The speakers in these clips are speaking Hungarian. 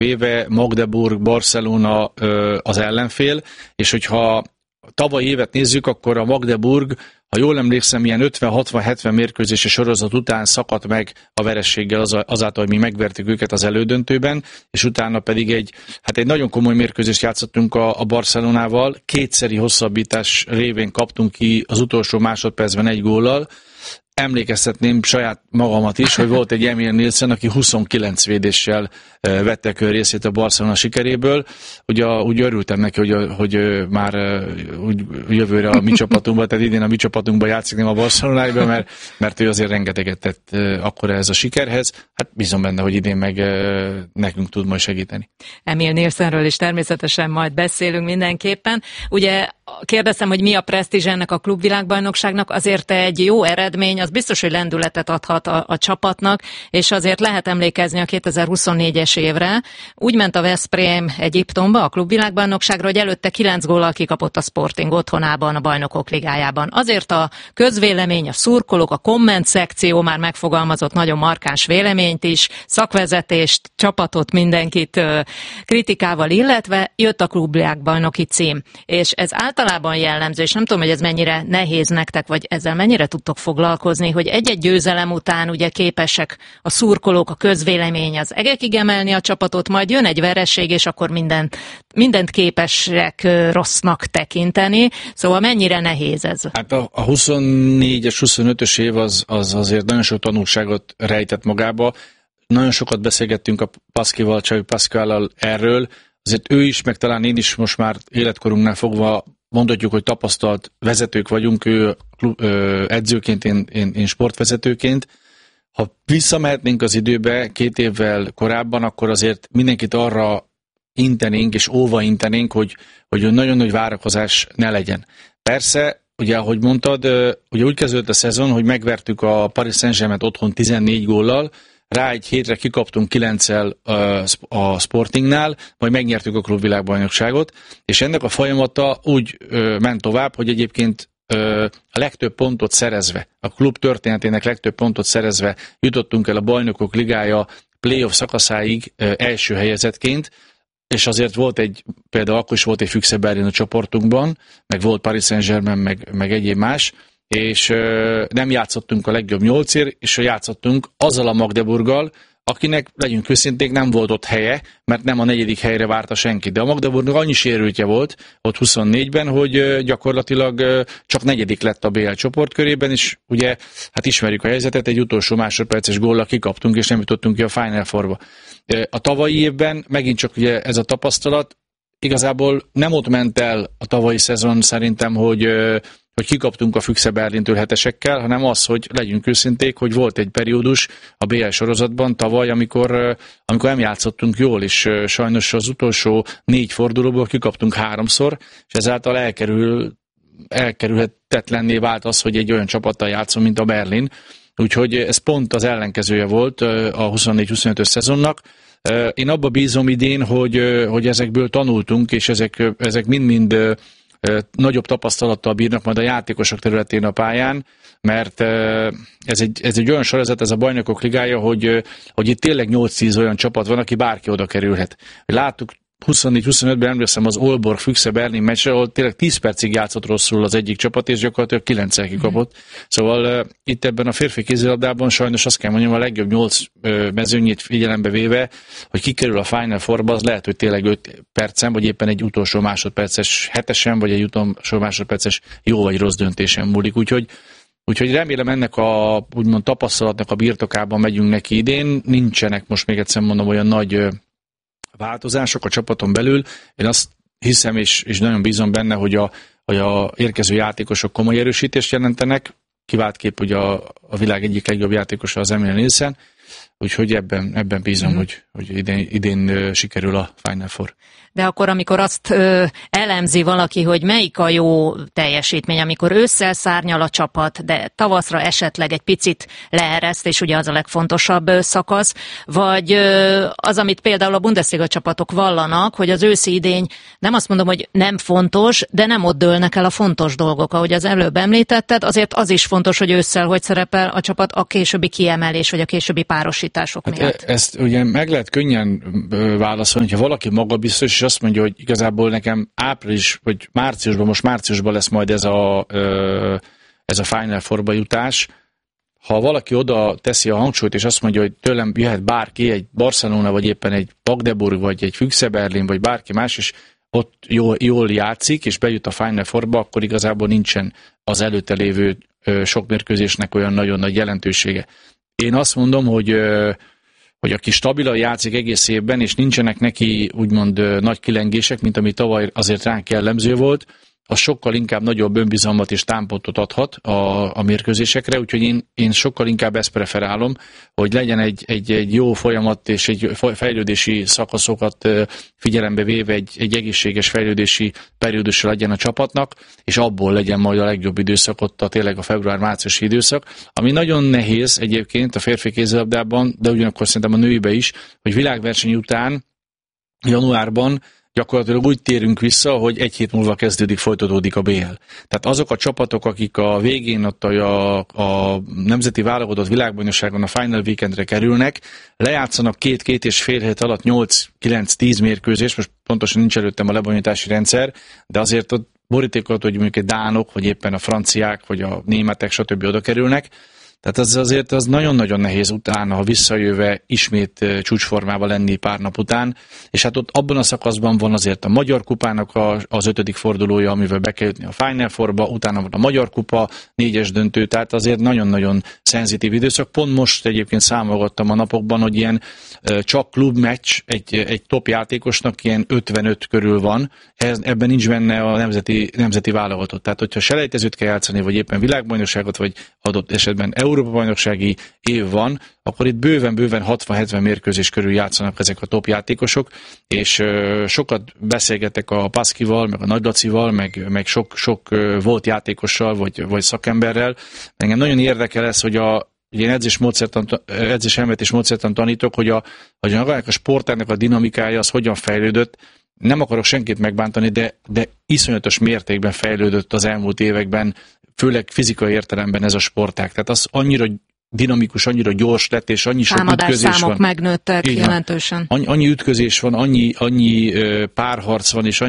véve Magdeburg, Barcelona az ellenfél, és hogyha tavalyi évet nézzük, akkor a Magdeburg, ha jól emlékszem, ilyen 50-60-70 mérkőzési sorozat után szakadt meg a vereséggel azáltal, hogy mi megvertük őket az elődöntőben, és utána pedig egy nagyon komoly mérkőzést játszottunk a Barcelonával, kétszeri hosszabbítás révén kaptunk ki az utolsó másodpercben egy góllal. Emlékeztetném saját magamat is, hogy volt egy Emil Nielsen, aki 29 védéssel vette körül részét a Barcelona sikeréből. Ugye úgy örültem neki, hogy már úgy jövőre a mi csapatunkban, tehát idén a mi csapatunkban játszik, nem a Barcelonájban, mert ő azért rengeteget tett akkor ez a sikerhez. Hát bízom benne, hogy idén meg nekünk tud majd segíteni. Emil Nielsenről is természetesen majd beszélünk mindenképpen. Ugye kérdeztem, hogy mi a presztízs ennek a klubvilágbajnokságnak, azért egy jó eredmény, az biztos, hogy lendületet adhat a csapatnak, és azért lehet emlékezni a 2024-es évre. Úgy ment a Veszprém Egyiptomba, a klubvilágbajnokságra, hogy előtte 9 góllal kikapott a Sporting otthonában, a Bajnokok Ligájában. Azért a közvélemény, a szurkolók, a komment szekció már megfogalmazott nagyon markáns véleményt is, szakvezetést, csapatot, mindenkit kritikával illetve jött a klubvilágbajnoki cím. És ez általában jellemző, és nem tudom, hogy ez mennyire nehéz nektek, vagy ezzel mennyire tudtok foglalkozni, hogy egy-egy győzelem után ugye képesek a szurkolók, a közvélemény az egekig emelni a csapatot, majd jön egy vereség, és akkor mindent képesek rossznak tekinteni. Szóval mennyire nehéz ez? Hát a 24-es, 25-ös év az azért nagyon sok tanulságot rejtett magába. Nagyon sokat beszélgettünk a Paszkival, Csavi Paszkállal erről. Azért ő is, meg talán én is most már életkorunknál fogva mondhatjuk, hogy tapasztalt vezetők vagyunk, ő edzőként, én sportvezetőként. Ha visszamehetnénk az időbe 2 évvel korábban, akkor azért mindenkit arra intenénk és óva intenénk, hogy nagyon nagy várakozás ne legyen. Persze, ugye ahogy mondtad, ugye úgy kezdődött a szezon, hogy megvertük a Paris Saint-Germaint otthon 14 góllal, rá egy hétre kikaptunk 9-el a Sportingnál, majd megnyertük a klubvilágbajnokságot, és ennek a folyamata úgy ment tovább, hogy egyébként a legtöbb pontot szerezve, a klub történetének legtöbb pontot szerezve jutottunk el a Bajnokok Ligája playoff szakaszáig első helyezettként, és azért például akkor is volt egy Füchse Berlin a csoportunkban, meg volt Paris Saint-Germain, meg egyéb más, és nem játszottunk a legjobb 8-ért, és játszottunk azzal a Magdeburggal, akinek, legyünk őszinték, nem volt ott helye, mert nem a 4. helyre várta senki. De a Magdeburgnak annyi sérültje volt ott 24-ben, hogy gyakorlatilag csak 4. lett a BL csoportkörében, és ugye, hát ismerjük a helyzetet, egy utolsó másodperces góllal kikaptunk, és nem jutottunk ki a Final Fourba. A tavalyi évben megint csak ugye ez a tapasztalat, igazából nem ott ment el a tavalyi szezon szerintem, hogy kikaptunk a Füchse Berlintől 7-esekkel, hanem az, hogy legyünk őszinték, hogy volt egy periódus a BL sorozatban tavaly, amikor nem játszottunk jól, és sajnos az utolsó 4 fordulóból kikaptunk 3-szor, és ezáltal elkerülhetetlenné vált az, hogy egy olyan csapattal játszom, mint a Berlin. Úgyhogy ez pont az ellenkezője volt a 24-25-ös szezonnak. Én abba bízom idén, hogy ezekből tanultunk, és ezek mind-mind nagyobb tapasztalattal bírnak majd a játékosok területén a pályán, mert ez egy olyan sorozat, ez a Bajnokok Ligája, hogy itt tényleg 8-10 olyan csapat van, aki bárki oda kerülhet. Láttuk 24-25-ben, emlékszem az Aalborg Füchse Berlin meccsre, ahol tényleg 10 percig játszott rosszul az egyik csapat, és gyakorlatilag 9-el kikapott. Szóval itt ebben a férfi kézilabdában sajnos azt kell mondjam, a legjobb 8 mezőnyét figyelembe véve, hogy kikerül a Final Fourba, az lehet, hogy tényleg 5 percen, vagy éppen egy utolsó másodperces 7-esen, vagy egy utolsó másodperces jó vagy rossz döntésen múlik. Úgyhogy remélem ennek a úgymond tapasztalatnak a birtokában megyünk neki idén. Nincsenek most még egyszer mondom olyan nagy változások a csapaton belül. Én azt hiszem, és nagyon bízom benne, hogy a érkező játékosok komoly erősítést jelentenek. Kiváltképp ugye a világ egyik legjobb játékosa az Emil Nielsen. Úgyhogy ebben bízom, hogy idén sikerül a Final Four. De akkor, amikor azt elemzi valaki, hogy melyik a jó teljesítmény, amikor ősszel szárnyal a csapat, de tavaszra esetleg egy picit leereszt, és ugye az a legfontosabb szakasz, vagy az, amit például a Bundesliga csapatok vallanak, hogy az őszi idény nem azt mondom, hogy nem fontos, de nem ott dőlnek el a fontos dolgok. Ahogy az előbb említetted, azért az is fontos, hogy ősszel hogy szerepel a csapat, a későbbi kiemelés, vagy a későbbi párosítás megtakarítások miatt? Ezt ugye meg lehet könnyen válaszolni, hogyha valaki magabiztos, és azt mondja, hogy igazából nekem április, vagy márciusban, most márciusban lesz majd ez a Final Four-ba jutás. Ha valaki oda teszi a hangsúlyt, és azt mondja, hogy tőlem jöhet bárki, egy Barcelona, vagy éppen egy Magdeburg, vagy egy Füchse Berlin, vagy bárki más, és ott jól játszik, és bejut a Final Four-ba, akkor igazából nincsen az előtte lévő sok mérkőzésnek olyan nagyon nagy jelentősége. Én azt mondom, hogy aki stabilan játszik egész évben, és nincsenek neki úgymond nagy kilengések, mint ami tavaly azért ránk jellemző volt, az sokkal inkább nagyobb önbizalmat és támpontot adhat a mérkőzésekre, úgyhogy én sokkal inkább ezt preferálom, hogy legyen egy jó folyamat és egy fejlődési szakaszokat figyelembe véve egy egészséges fejlődési periódusra legyen a csapatnak, és abból legyen majd a legjobb időszak, ott tényleg a február-márciusi időszak, ami nagyon nehéz egyébként a férfi kézilabdában, de ugyanakkor szerintem a nőibe is, hogy világverseny után januárban gyakorlatilag úgy térünk vissza, hogy egy hét múlva folytatódik a BL. Tehát azok a csapatok, akik a végén ott a nemzeti válogatott világbajnokságon a Final Weekendre kerülnek, lejátszanak 2-2 és fél hét alatt 8-9-10 mérkőzés, most pontosan nincs előttem a lebonyolítási rendszer, de azért ott borítékolt, hogy mondjuk a dánok, vagy éppen a franciák, vagy a németek, stb. Oda kerülnek. Tehát azért az nagyon-nagyon nehéz utána, ha visszajöve ismét csúcsformában lenni pár nap után, és hát ott abban a szakaszban van azért a Magyar Kupának az 5. fordulója, amivel be kell jutni a Final Fourba, utána van a Magyar Kupa, 4-es döntő, tehát azért nagyon-nagyon szenzitív időszak. Pont most egyébként számolgattam a napokban, hogy ilyen csak klubmeccs egy top játékosnak ilyen 55 körül van, ebben nincs benne a nemzeti válogatott. Tehát hogyha selejtezőt kell játszani, vagy éppen világbajnokságot, vagy adott esetben Európa-bajnoksági év van, akkor itt bőven 60-70 mérkőzés körül játszanak ezek a top játékosok, és sokat beszélgetek a Paszkival, meg a Nagy Lacival, meg sok volt játékossal, vagy szakemberrel. Engem nagyon érdekel ez, hogy ugye én edzéselmélet és módszertan tanítok, hogy a sportágnak a dinamikája az hogyan fejlődött. Nem akarok senkit megbántani, de iszonyatos mértékben fejlődött az elmúlt években, főleg fizikai értelemben ez a sportág. Tehát az annyira dinamikus, annyira gyors lett, és annyi sok ütközés számok van. megnőttek jelentősen. Annyi ütközés van, annyi párharc van, és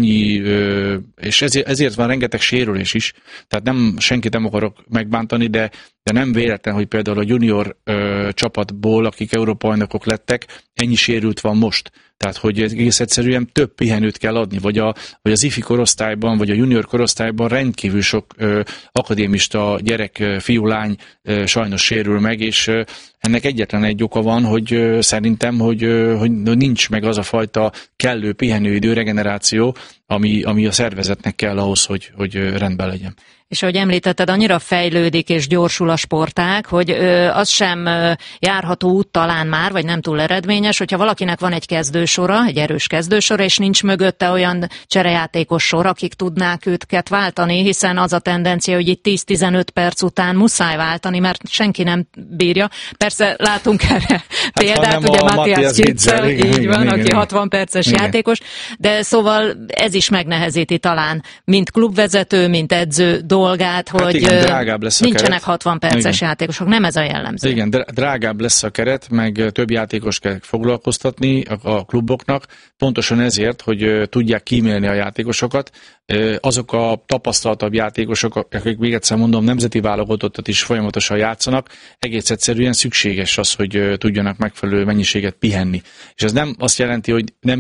és ezért van rengeteg sérülés is. Tehát senkit nem akarok megbántani, de nem véletlen, hogy például a junior csapatból, akik Európa-bajnokok lettek, ennyi sérült van most. Tehát, hogy egész egyszerűen több pihenőt kell adni, vagy az ifi korosztályban, vagy a junior korosztályban rendkívül sok akadémista gyerek, fiú-lány sajnos sérül meg, és ennek egyetlen egy oka van, hogy szerintem, hogy nincs meg az a fajta kellő pihenőidő, regeneráció, ami a szervezetnek kell ahhoz, hogy rendben legyen. És ahogy említetted, annyira fejlődik és gyorsul a sportág, hogy az sem járható út talán már, vagy nem túl eredményes, hogyha valakinek van egy kezdősora, egy erős kezdősora, és nincs mögötte olyan cserejátékos sor, akik tudnák őket váltani, hiszen az a tendencia, hogy itt 10-15 perc után muszáj váltani, mert senki nem bírja. Persze látunk erre példát, ugye Matthias Kitzel, így van, aki 60 perces játékos, de szóval ez is megnehezíti talán, mint klubvezető, mint edző dolgát, hogy igen, nincsenek 60 perces játékosok, nem ez a jellemző. Igen, drágább lesz a keret, meg több játékos kell foglalkoztatni a kluboknak, pontosan ezért, hogy tudják kímélni a játékosokat. Azok a tapasztaltabb játékosok, akik még egyszer mondom, nemzeti válogatottat is folyamatosan játszanak, egész egyszerűen szükséges az, hogy tudjanak megfelelő mennyiséget pihenni. És ez nem azt jelenti, hogy nem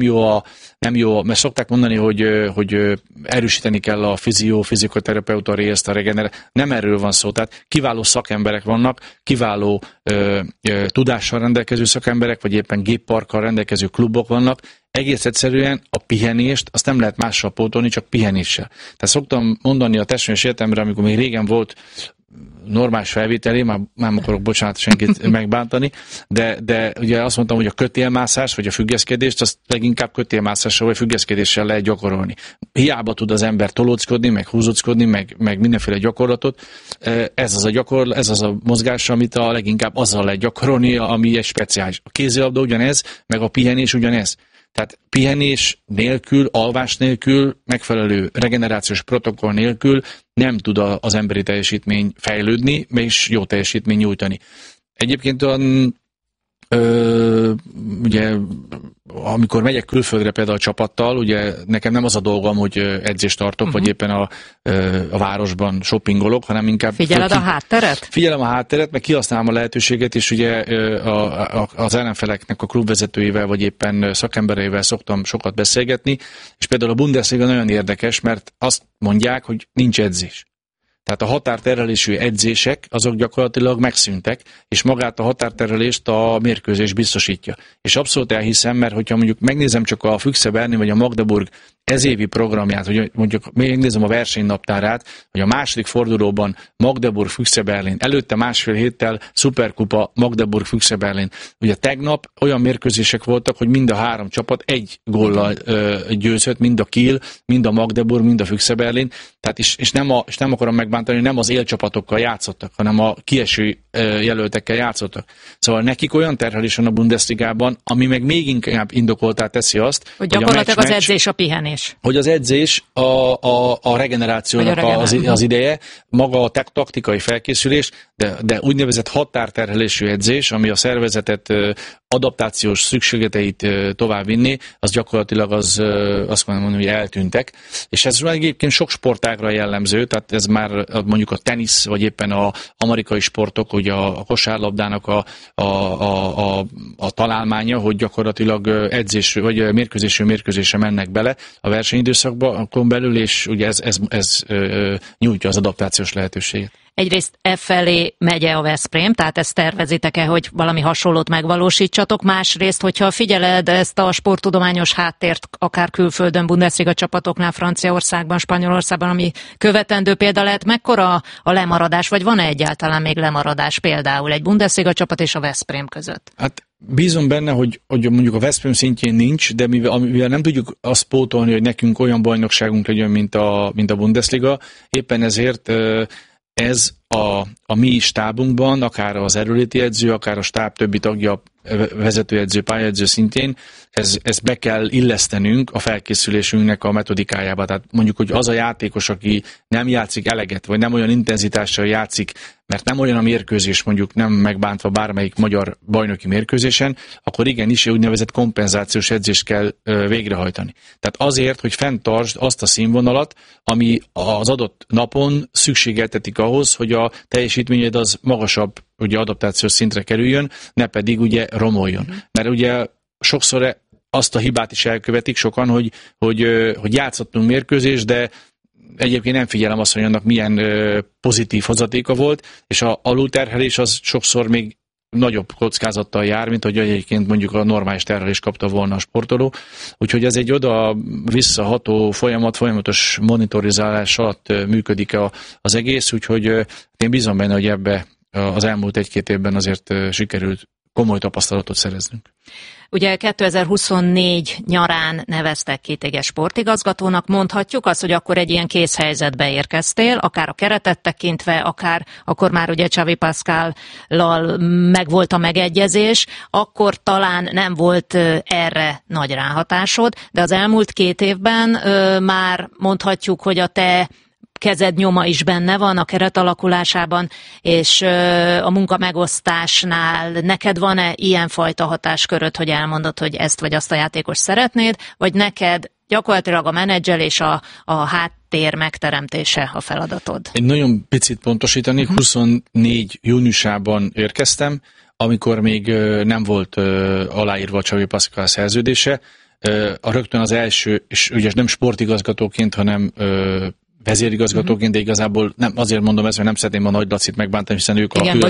jó, mert szokták mondani, hogy erősíteni kell a fizikoterapeuta részt, a regenerációt. Nem erről van szó. Tehát kiváló szakemberek vannak, kiváló tudással rendelkező szakemberek, vagy éppen gépparkkal rendelkező klubok vannak. Egész egyszerűen a pihenést, azt nem lehet mással pótolni, csak pihenéssel. Tehát szoktam mondani a testvéres életemre, amikor még régen volt normális felvételé, már nem akarok, bocsánat, senkit megbántani, de ugye azt mondtam, hogy a kötélmászás, vagy a függeszkedést, azt leginkább kötélmászással, vagy függeszkedéssel lehet gyakorolni. Hiába tud az ember tolóckodni, meg húzóckodni, meg mindenféle gyakorlatot. Ez az a mozgás, amit a leginkább azzal lehet gyakorolni, ami egy speciális. A kézilabda ugyanez, meg a pihenés ugyanez. Tehát pihenés nélkül, alvás nélkül, megfelelő regenerációs protokoll nélkül nem tud az emberi teljesítmény fejlődni, és jó teljesítmény nyújtani. Egyébként Ugye, amikor megyek külföldre például a csapattal, ugye nekem nem az a dolgom, hogy edzést tartok, vagy éppen a városban shoppingolok, hanem inkább... Figyeled a hátteret? Figyelem a hátteret, meg kihasználom a lehetőséget, és ugye az ellenfeleknek a klubvezetőivel, vagy éppen szakembereivel szoktam sokat beszélgetni, és például a Bundesliga nagyon érdekes, mert azt mondják, hogy nincs edzés. Tehát a határterhelésű edzések, azok gyakorlatilag megszűntek, és magát a határterhelést a mérkőzés biztosítja. És abszolút elhiszem, mert hogyha mondjuk megnézem csak a Füchse Berlin vagy a Magdeburg ezévi programját, hogy mondjuk megnézem a versenynaptárát, hogy a második fordulóban Magdeburg Füchse Berlin, előtte másfél héttel Szuperkupa Magdeburg Füchse Berlin. Ugye tegnap olyan mérkőzések voltak, hogy mind a három csapat egy góllal győzött, mind a Kiel, mind a Magdeburg, mind a Füchse Berlin. Tehát és nem akarom megbántani, hogy nem az élcsapatokkal játszottak, hanem a kieső jelöltekkel játszottak. Szóval nekik olyan terhelés van a Bundesligában, ami meg még inkább indokoltá teszi azt, hogy gyakorlatilag az edzés a pihenés. Hogy az edzés a regenerációnak az ideje, maga a taktikai felkészülés, de úgynevezett határterhelésű edzés, ami a szervezetet adaptációs szükségleteit továbbvinni, az gyakorlatilag azt mondom, hogy eltűntek. És ez egyébként sok sportágra jellemző, tehát ez már mondjuk a tenisz, vagy éppen az amerikai sportok, hogy a kosárlabdának a találmánya, hogy gyakorlatilag edzés, vagy mérkőzésre mennek bele a versenyidőszakban belül, és ugye ez nyújtja az adaptációs lehetőséget. Egyrészt felé megye a Veszprém, tehát ezt tervezitek-e, hogy valami hasonlót megvalósítsatok? Másrészt, hogyha figyeled ezt a sporttudományos háttért, akár külföldön, Bundesliga csapatoknál, Franciaországban, Spanyolországban, ami követendő példa lehet, mekkora a lemaradás, vagy van-e egyáltalán még lemaradás például egy Bundesliga csapat és a Veszprém között? Hát bízom benne, hogy mondjuk a Veszprém szintjén nincs, de mivel nem tudjuk azt pótolni, hogy nekünk olyan bajnokságunk legyen, mint a Bundesliga, éppen ezért ez a mi stábunkban, akár az erőléti edző, akár a stáb többi tagja, vezetőedző, pályaedző szintén, ez be kell illesztenünk a felkészülésünknek a metodikájába. Tehát mondjuk, hogy az a játékos, aki nem játszik eleget, vagy nem olyan intenzitással játszik, mert nem olyan a mérkőzés, mondjuk nem megbántva bármelyik magyar bajnoki mérkőzésen, akkor igenis úgynevezett kompenzációs edzést kell végrehajtani. Tehát azért, hogy fenntartsd azt a színvonalat, ami az adott napon szükségeltetik ahhoz, hogy a teljesítményed az magasabb ugye adaptációs szintre kerüljön, ne pedig ugye romoljon. Mert ugye sokszor azt a hibát is elkövetik sokan, hogy játszottunk mérkőzést, de egyébként nem figyelem azt, hogy annak milyen pozitív hozatéka volt, és a alulterhelés az sokszor még nagyobb kockázattal jár, mint hogy egyébként mondjuk a normális terhelést kapta volna a sportoló. Úgyhogy ez egy oda visszaható folyamatos monitorizálás alatt működik az egész, úgyhogy én bízom benne, hogy ebbe az elmúlt egy-két évben azért sikerült komoly tapasztalatot szereznünk. Ugye 2024 nyarán neveztek ki téged sportigazgatónak, mondhatjuk azt, hogy akkor egy ilyen készhelyzetbe érkeztél, akár a keretet tekintve, akár akkor már ugye Xavi Pascallal megvolt a megegyezés, akkor talán nem volt erre nagy ráhatásod, de az elmúlt 2 évben már mondhatjuk, hogy a te kezed nyoma is benne van a keret alakulásában, és a munkamegosztásnál neked van-e ilyenfajta hatásköröd, hogy elmondod, hogy ezt vagy azt a játékos szeretnéd, vagy neked gyakorlatilag a menedzselés, a háttér megteremtése a feladatod? Egy nagyon picit pontosítani, 24 júniusában érkeztem, amikor még nem volt aláírva a Xavi Pascal szerződése. Rögtön az első, és ugye nem sportigazgatóként, hanem vezérigazgatóként, de igazából nem, azért mondom ezt, mert nem szeretném a Nagy Lacit megbántani, hiszen ők a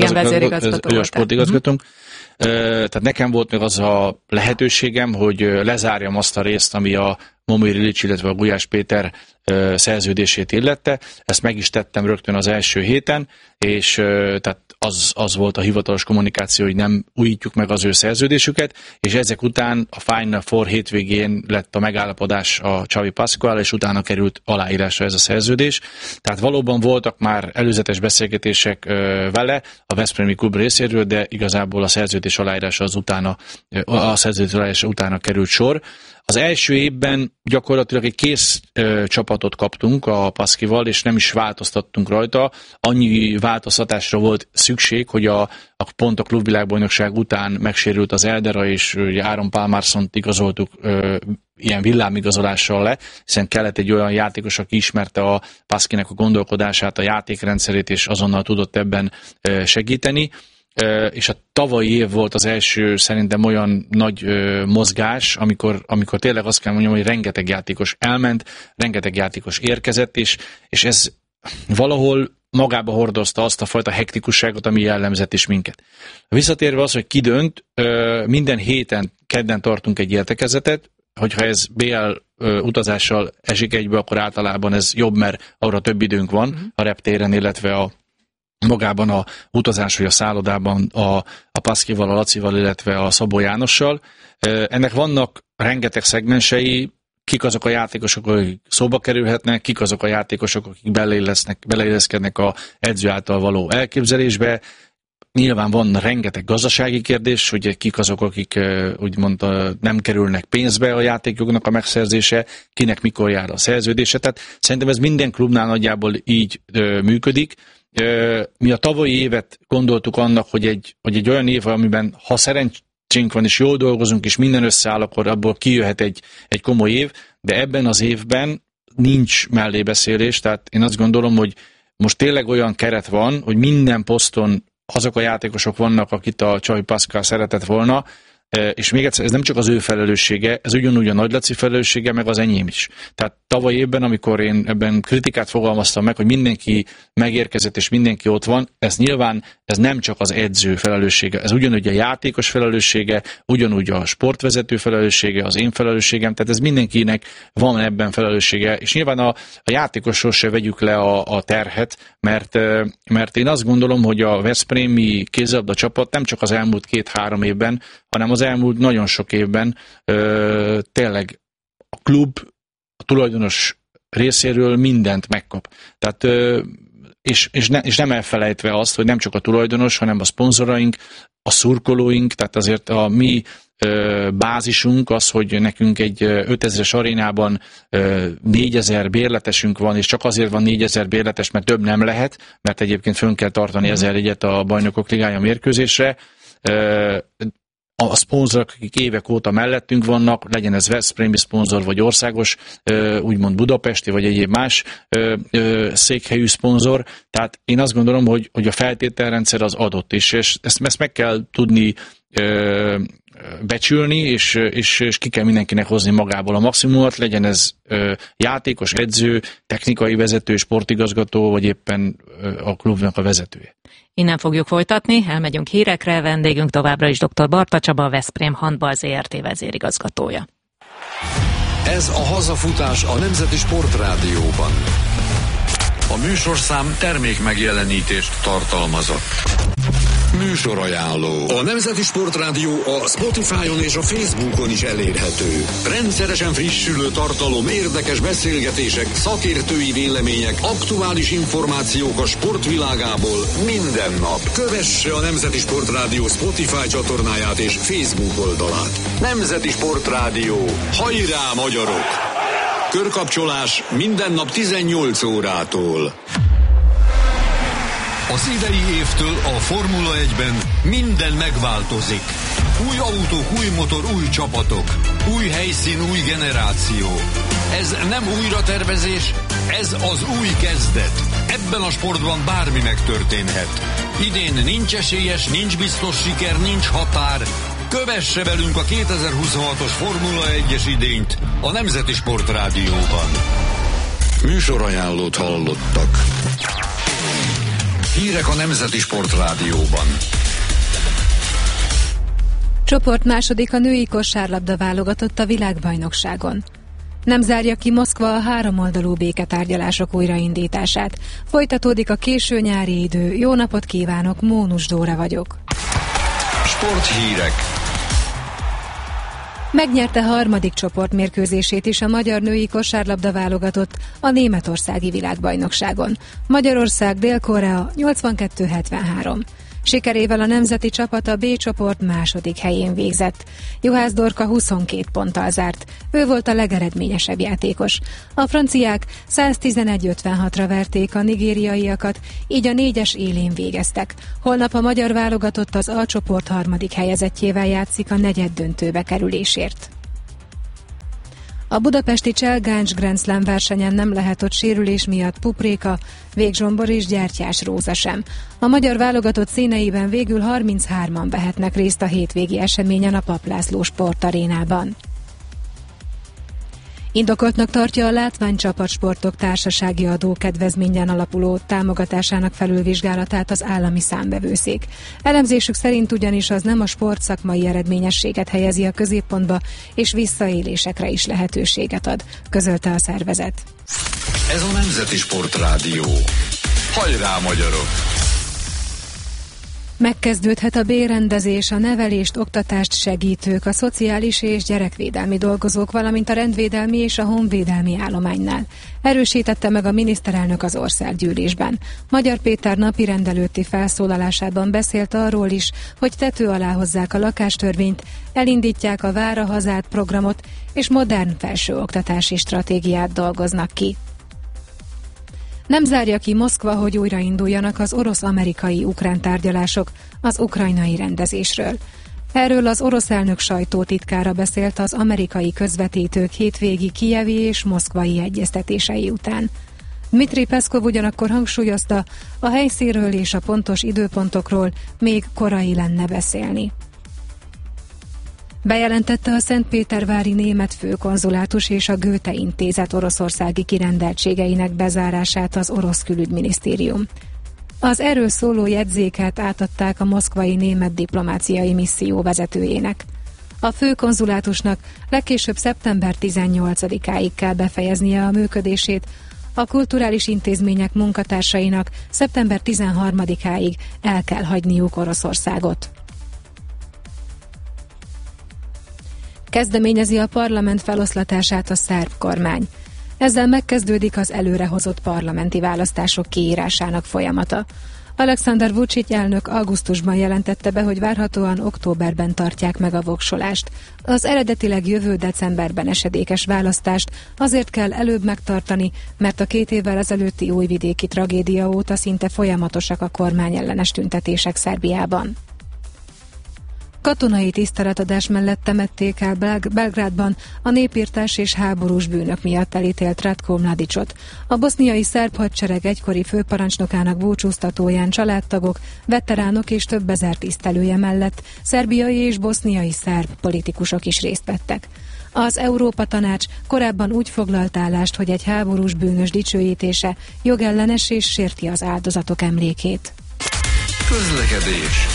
sportigazgatónk. Tehát nekem volt meg az a lehetőségem, hogy lezárjam azt a részt, ami a Momir Ilic, illetve a Gulyás Péter szerződését illette. Ezt meg is tettem rögtön az első héten, és tehát az volt a hivatalos kommunikáció, hogy nem újítjuk meg az ő szerződésüket, és ezek után a Final Four hétvégén lett a megállapodás a Xavi Pascual, és utána került aláírásra ez a szerződés. Tehát valóban voltak már előzetes beszélgetések vele a Veszprémi klub részéről, de igazából a szerződés aláírása utána került sor. Az első évben gyakorlatilag egy kész csapatot kaptunk a Paszkival, és nem is változtattunk rajta. Annyi változtatásra volt szükség, hogy pont a klubvilágbajnokság után megsérült az Eldera, és Aaron Palmerson-t igazoltuk ilyen villámigazolással le, hiszen kellett egy olyan játékos, aki ismerte a Paszkinek a gondolkodását, a játékrendszerét, és azonnal tudott ebben segíteni. És a tavalyi év volt az első szerintem olyan nagy mozgás, amikor tényleg azt kell mondjam, hogy rengeteg játékos elment, rengeteg játékos érkezett, és ez valahol magába hordozta azt a fajta hektikusságot, ami jellemzett is minket. Visszatérve az, hogy ki dönt, minden héten kedden tartunk egy értekezletet, hogyha ez BL utazással esik egybe, akkor általában ez jobb, mert arra több időnk van a reptéren, illetve magában a utazás, vagy a szállodában a Paszkival, a Lacival, illetve a Szabó Jánossal. Ennek vannak rengeteg szegmensei, kik azok a játékosok, akik szóba kerülhetnek, kik azok a játékosok, akik beleilleszkednek az edző által való elképzelésbe. Nyilván van rengeteg gazdasági kérdés, hogy kik azok, akik úgymond nem kerülnek pénzbe a játékjognak a megszerzése, kinek mikor jár a szerződése. Tehát szerintem ez minden klubnál nagyjából így működik. Mi a tavalyi évet gondoltuk annak, hogy egy olyan év, amiben ha szerencsénk van és jól dolgozunk, és minden összeáll, akkor abból kijöhet egy komoly év, de ebben az évben nincs mellébeszélés, tehát én azt gondolom, hogy most tényleg olyan keret van, hogy minden poszton azok a játékosok vannak, akit a Csabi Pascal szeretett volna, és még egyszer, ez nem csak az ő felelőssége, ez ugyanúgy a Nagy Laci felelőssége, meg az enyém is. Tehát tavaly évben, amikor én ebben kritikát fogalmaztam meg, hogy mindenki megérkezett és mindenki ott van, ez nyilván ez nem csak az edző felelőssége, ez ugyanúgy a játékos felelőssége, ugyanúgy a sportvezető felelőssége, az én felelősségem, tehát ez mindenkinek van ebben felelőssége, és nyilván a játékosról se vegyük le a terhet, mert én azt gondolom, hogy a veszprémi kézilabda csapat nem csak az elmúlt 2-3 évben, hanem az elmúlt nagyon sok évben tényleg a klub, a tulajdonos részéről mindent megkap. Tehát, és nem elfelejtve azt, hogy nem csak a tulajdonos, hanem a szponzoraink, a szurkolóink, tehát azért a mi bázisunk az, hogy nekünk egy 5000-es arénában 4000 bérletesünk van, és csak azért van 4000 bérletes, mert több nem lehet, mert egyébként fönn kell tartani 1000 jegyet a Bajnokok Ligája mérkőzésre. A szponzorok, akik évek óta mellettünk vannak, legyen ez veszprémi szponzor, vagy országos, úgymond budapesti, vagy egyéb más székhelyű szponzor. Tehát én azt gondolom, hogy a feltételrendszer az adott is, és ezt meg kell tudni becsülni, és ki kell mindenkinek hozni magából a maximumot, legyen ez játékos, edző, technikai vezető, sportigazgató, vagy éppen a klubnak a vezetője. Innen fogjuk folytatni, elmegyünk hírekre, vendégünk továbbra is dr. Barta Csaba, a Veszprém Handball Zrt. Vezérigazgatója. Ez a hazafutás a Nemzeti Sportrádióban. A műsorszám termékmegjelenítést tartalmazott. Műsorajánló. A Nemzeti Sportrádió a Spotify-on és a Facebookon is elérhető. Rendszeresen frissülő tartalom, érdekes beszélgetések, szakértői vélemények, aktuális információk a sportvilágából minden nap. Kövesse a Nemzeti Sportrádió Spotify csatornáját és Facebook oldalát. Nemzeti Sportrádió. Hajrá, magyarok! Körkapcsolás minden nap 18 órától. Az idei évtől a Formula 1-ben minden megváltozik. Új autók, új motor, új csapatok. Új helyszín, új generáció. Ez nem újratervezés, ez az új kezdet. Ebben a sportban bármi megtörténhet. Idén nincs esélyes, nincs biztos siker, nincs határ. Kövesse velünk a 2026-os Formula 1-es idényt a Nemzeti Sportrádióban. Műsorajánlót hallottak. Hírek a Nemzeti Sportrádióban. Csoport második a női kosárlabda válogatott a világbajnokságon. Nem zárja ki Moszkva a háromoldalú béketárgyalások újraindítását. Folytatódik a késő nyári idő. Jó napot kívánok, Mónus Dóra vagyok. Sporthírek. Megnyerte harmadik csoportmérkőzését is a magyar női kosárlabda válogatott a németországi világbajnokságon. Magyarország, Dél-Korea 82-73. Sikerével a nemzeti csapat a B csoport második helyén végzett. Juhász Dorka 22 ponttal zárt. Ő volt a legeredményesebb játékos. A franciák 111-56-ra verték a nigériaiakat, így a 4-es élén végeztek. Holnap a magyar válogatott az A csoport harmadik helyezettjével játszik a negyeddöntőbe kerülésért. A budapesti Cselgáncs Grand Slam versenyen nem lehet ott sérülés miatt Pupréka, Végzsombor és Gyertyás Róza sem. A magyar válogatott színeiben végül 33-an vehetnek részt a hétvégi eseményen a Papp László sportarénában. Indokoltnak tartja a Látványcsapatsportok társasági adó kedvezményen alapuló támogatásának felülvizsgálatát az állami számvevőszék. Elemzésük szerint ugyanis az nem a sportszakmai eredményességet helyezi a középpontba, és visszaélésekre is lehetőséget ad, közölte a szervezet. Ez a Nemzeti Sportrádió. Hajrá, magyarok! Megkezdődhet a bérrendezés, a nevelést, oktatást segítők, a szociális és gyerekvédelmi dolgozók, valamint a rendvédelmi és a honvédelmi állománynál. Erősítette meg a miniszterelnök az országgyűlésben. Magyar Péter napirend előtti felszólalásában beszélt arról is, hogy tető alá hozzák a lakástörvényt, elindítják a Vár a hazát programot, és modern felsőoktatási stratégiát dolgoznak ki. Nem zárja ki Moszkva, hogy újrainduljanak az orosz-amerikai-ukrán tárgyalások az ukrajnai rendezésről. Erről az orosz elnök sajtótitkára beszélt az amerikai közvetítők hétvégi kijevi és moszkvai egyeztetései után. Dmitri Peszkov ugyanakkor hangsúlyozta, a helyszínről és a pontos időpontokról még korai lenne beszélni. Bejelentette a Szentpétervári német főkonzulátus és a Goethe intézet oroszországi kirendeltségeinek bezárását az orosz külügyminisztérium. Az erről szóló jegyzéket átadták a moszkvai német diplomáciai misszió vezetőjének. A főkonzulátusnak legkésőbb szeptember 18-áig kell befejeznie a működését, a kulturális intézmények munkatársainak szeptember 13-áig el kell hagyniuk Oroszországot. Kezdeményezi a parlament feloszlatását a szerb kormány. Ezzel megkezdődik az előrehozott parlamenti választások kiírásának folyamata. Alexander Vučić elnök augusztusban jelentette be, hogy várhatóan októberben tartják meg a voksolást. Az eredetileg jövő decemberben esedékes választást azért kell előbb megtartani, mert a 2 évvel ezelőtti újvidéki tragédia óta szinte folyamatosak a kormányellenes tüntetések Szerbiában. Katonai tiszteletadás mellett temették el Belgrádban a népirtás és háborús bűnök miatt elítélt Ratko Mladićot. A boszniai szerb hadsereg egykori főparancsnokának búcsúztatóján családtagok, veteránok és több ezer tisztelője mellett szerbiai és boszniai szerb politikusok is részt vettek. Az Európa Tanács korábban úgy foglalt állást, hogy egy háborús bűnös dicsőítése jogellenes és sérti az áldozatok emlékét. Közlekedés.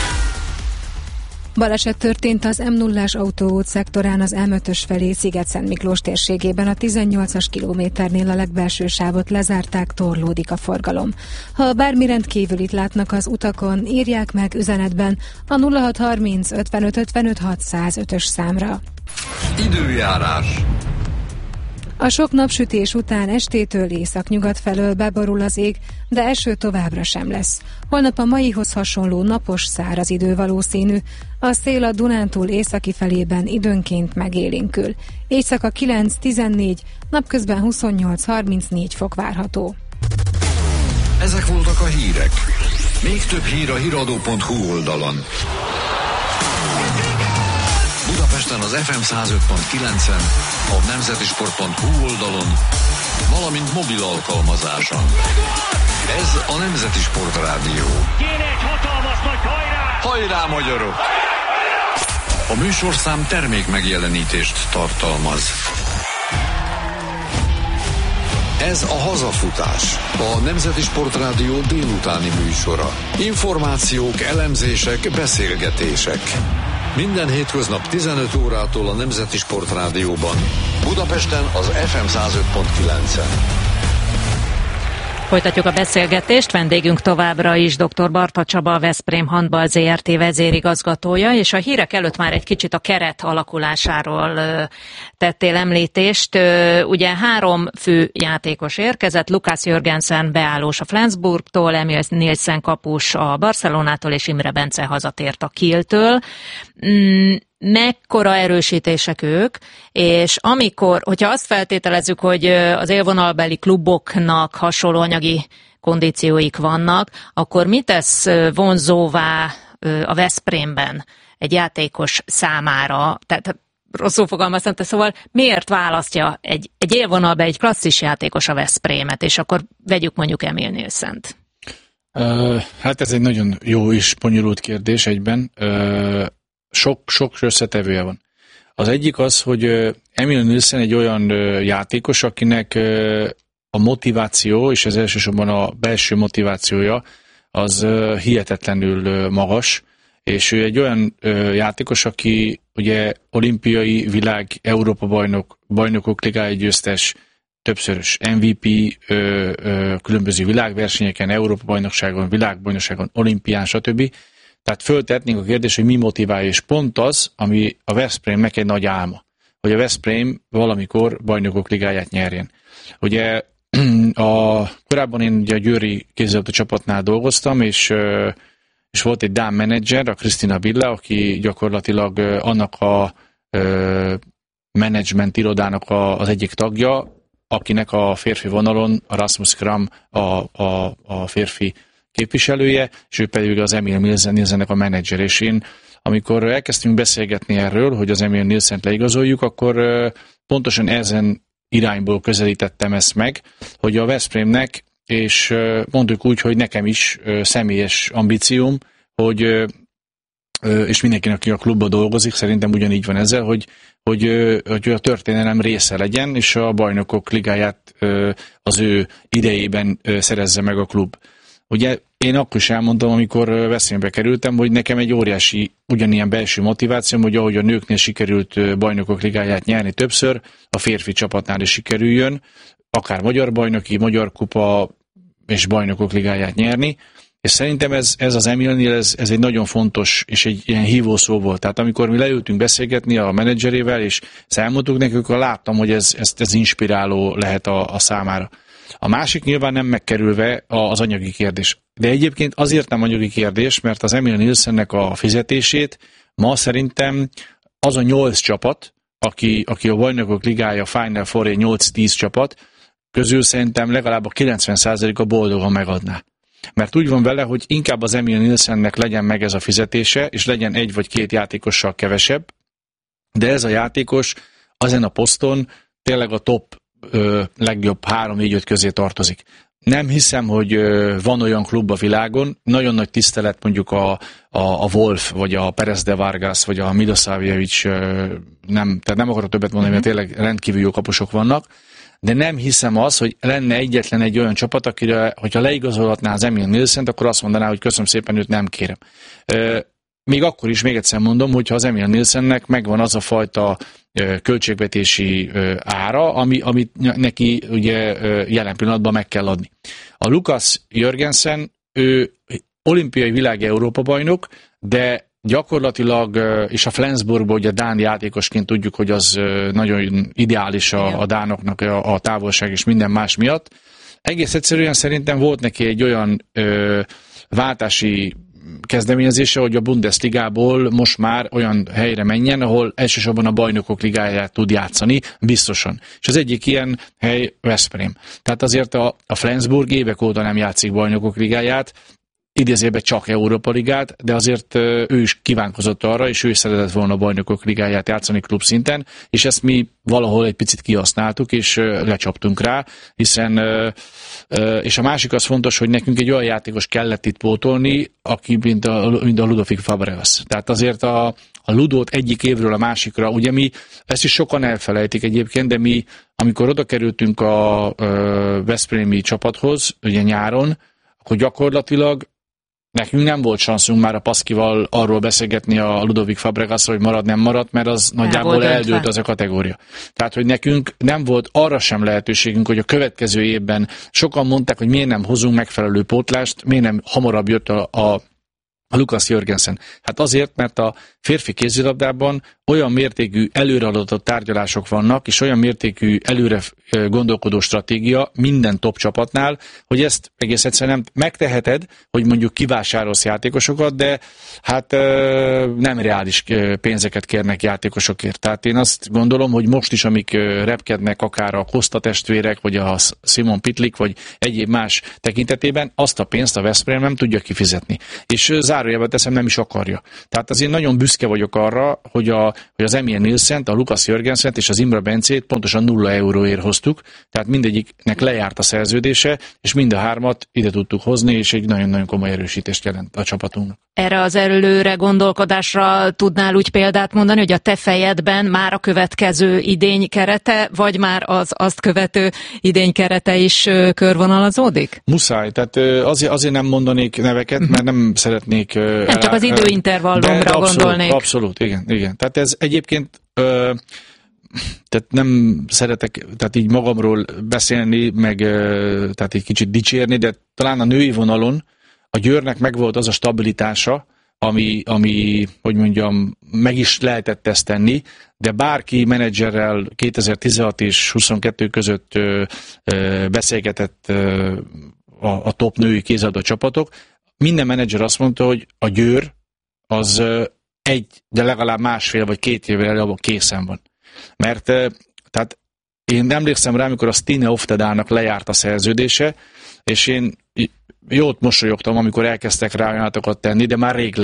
Baleset történt az M0-ás autóút szektorán az M5-ös felé Sziget-Szentmiklós térségében, a 18-as kilométernél a legbelső sávot lezárták, torlódik a forgalom. Ha bármi rendkívülit látnak az utakon, írják meg üzenetben a 0630 55 55 605-ös számra. Időjárás. A sok napsütés után estétől északnyugat felől beborul az ég, de eső továbbra sem lesz. Holnap a maihoz hasonló napos, száraz idő valószínű, a szél a Dunántúl északi felében időnként megélénkül. Éjszaka 9-14, napközben 28-34 fok várható. Ezek voltak a hírek. Még több hír a hiradó.hu oldalon. Budapesten az FM 105.9-en, a nemzetisport.hu oldalon, valamint mobil alkalmazáson. Ez a Nemzeti Sportrádió. Kéne egy hatalmas nagy hajrá! Hajrá, magyarok! A műsorszám termék megjelenítést tartalmaz. Ez a Hazafutás, a Nemzeti Sportrádió délutáni műsora. Információk, elemzések, beszélgetések. Minden hétköznap 15 órától a Nemzeti Sportrádióban. Budapesten az FM 105.9-en. Folytatjuk a beszélgetést, vendégünk továbbra is dr. Barta Csaba, a Veszprém Handball Zrt. Vezérigazgatója, és a hírek előtt már egy kicsit a keret alakulásáról tettél említést. Ugye 3 fő játékos érkezett, Lukács Jörgensen beállós a Flensburgtól, Emil Nielsen kapus a Barcelonától, és Imre Bence hazatért a Kieltől. Mekkora erősítések ők, és hogyha azt feltételezzük, hogy az élvonalbeli kluboknak hasonló anyagi kondícióik vannak, akkor mit tesz vonzóvá a Veszprémben egy játékos számára? Tehát rosszul fogalmaztam, szóval miért választja egy élvonalban egy klasszis játékos a Veszprémet, és akkor vegyük mondjuk Emil Nielsent? Hát ez egy nagyon jó és bonyolult kérdés egyben. Sok összetevője van. Az egyik az, hogy Emil Nielsen egy olyan játékos, akinek a motiváció, és ez elsősorban a belső motivációja, az hihetetlenül magas, és ő egy olyan játékos, aki ugye olimpiai, világ, Európa bajnokok ligája győztes, többszörös MVP, különböző világversenyeken, Európa bajnokságon, világbajnokságon, olimpián, stb. Tehát föltehetnénk a kérdést, hogy mi motiválja, és pont az, ami a Veszprémnek egy nagy álma, hogy a Veszprém valamikor bajnokok ligáját nyerjen. Ugye korábban én ugye a győri kézilabda csapatnál dolgoztam, és volt egy dán menedzser, a Krisztina Bille, aki gyakorlatilag annak a menedzsment irodának az egyik tagja, akinek a férfi vonalon a Rasmus Kram a férfi képviselője, és ő pedig az Emil Nielsennek a menedzser. És én, amikor elkezdtünk beszélgetni erről, hogy az Emil Nielsent leigazoljuk, akkor pontosan ezen irányból közelítettem ezt meg, hogy a Veszprémnek, és mondjuk úgy, hogy nekem is személyes ambícióm, hogy és mindenkinek, aki a klubban dolgozik, szerintem ugyanígy van ezzel, hogy a történelem része legyen, és a bajnokok ligáját az ő idejében szerezze meg a klub. Ugye én akkor is elmondtam, amikor Veszprémbe kerültem, hogy nekem egy óriási ugyanilyen belső motivációm, hogy ahogy a nőknél sikerült bajnokok ligáját nyerni többször, a férfi csapatnál is sikerüljön, akár magyar bajnoki, magyar kupa és bajnokok ligáját nyerni, és szerintem ez az Emilnél ez egy nagyon fontos és egy ilyen hívószó volt. Tehát amikor mi leültünk beszélgetni a menedzserével, és elmondtuk nekik, akkor láttam, hogy ez inspiráló lehet a számára. A másik nyilván nem megkerülve az anyagi kérdés. De egyébként azért nem anyagi kérdés, mert az Emil Nielsennek a fizetését ma szerintem az a 8 csapat, aki a bajnokok ligája Final Four 8-10 csapat, közül szerintem legalább a 90%-a boldogan megadná. Mert úgy van vele, hogy inkább az Emil Nielsennek legyen meg ez a fizetése, és legyen 1 vagy 2 játékossal kevesebb, de ez a játékos ezen a poszton tényleg a top legjobb 3-4-5 közé tartozik. Nem hiszem, hogy van olyan klub a világon, nagyon nagy tisztelet mondjuk a Wolf, vagy a Perez de Vargas, vagy a Milosavljevic, tehát nem akarok többet mondani, mert tényleg rendkívül jó kapusok vannak, de nem hiszem az, hogy lenne egyetlen egy olyan csapat, akire, hogyha leigazolhatná az Emil Nielsent, akkor azt mondaná, hogy köszönöm szépen, őt nem kérem. Még akkor is, még egyszer mondom, hogyha az Emil Nielsennek megvan az a fajta költségvetési ára, amit neki ugye jelen pillanatban meg kell adni. A Lukács Jörgensen, ő olimpiai világ Európa bajnok, de gyakorlatilag, és a Flensburgban ugye dán játékosként tudjuk, hogy az nagyon ideális a dánoknak a távolság és minden más miatt. Egész egyszerűen szerintem volt neki egy olyan váltási kezdeményezése, hogy a Bundesligából most már olyan helyre menjen, ahol elsősorban a bajnokok ligáját tud játszani, biztosan. És az egyik ilyen hely Veszprém. Tehát azért a Flensburg évek óta nem játszik bajnokok ligáját, idézőjelben csak Európa ligát, de azért ő is kívánkozott arra, és ő is szeretett volna a bajnokok ligáját játszani klubszinten, és ezt mi valahol egy picit kihasználtuk, és lecsaptunk rá, hiszen és a másik az fontos, hogy nekünk egy olyan játékos kellett itt pótolni, aki mint a Ludovic Fabregas. Tehát azért a Ludót egyik évről a másikra, ugye mi, ezt is sokan elfelejtik egyébként, de mi, amikor oda kerültünk a veszprémi csapathoz, ugye nyáron, akkor gyakorlatilag nekünk nem volt szanszunk már a Paszkival arról beszélgetni a Ludovic Fabregasról, hogy marad, nem marad, mert az nagyjából eldőlt az a kategória. Tehát, hogy nekünk nem volt arra sem lehetőségünk, hogy a következő évben sokan mondták, hogy miért nem hozunk megfelelő pótlást, miért nem hamarabb jött a Lukas Jörgensen. Hát azért, mert a férfi kézilabdában olyan mértékű előrehaladott tárgyalások vannak, és olyan mértékű előre gondolkodó stratégia minden top csapatnál, hogy ezt egész egyszerűen nem megteheted, hogy mondjuk kivásárolsz játékosokat, de hát nem reális pénzeket kérnek játékosokért. Tehát én azt gondolom, hogy most is, amik repkednek akár a Costa testvérek, vagy a Simon Pitlick, vagy egyéb más tekintetében, azt a pénzt a Veszprém nem tudja kifizetni. És zárójelben teszem, nem is akarja. Tehát azért nagyon büszke vagyok arra, hogy az Emil Nielsent, a Lukas Jörgensent és az Imre Bencét pontosan 0 euróért hoztuk, tehát mindegyiknek lejárt a szerződése, és mind a hármat ide tudtuk hozni, és egy nagyon-nagyon komoly erősítést jelent a csapatunknak. Erre az előre gondolkodásra tudnál úgy példát mondani, hogy a te fejedben már a következő idény kerete, vagy már az azt követő idény kerete is körvonalazódik? Muszáj, tehát azért nem mondanék neveket, mert nem szeretnék... Nem csak az időintervallumra gondolnék. Abszolút, igen. Tehát ez egyébként... Tehát nem szeretek tehát így magamról beszélni, meg tehát egy kicsit dicsérni, de talán a női vonalon a Győrnek megvolt az a stabilitása, ami, hogy mondjam, meg is lehetett ezt tenni, de bárki menedzserrel 2016 és 22 között beszélgetett a top női kézilabda csapatok, minden menedzser azt mondta, hogy a Győr az de legalább 1,5 vagy 2 évvel előbb készen van. Mert tehát én emlékszem rá, amikor a Stine Oftedának lejárt a szerződése, és én jót mosolyogtam, amikor elkezdtek rá ajánlatokat tenni, de már rég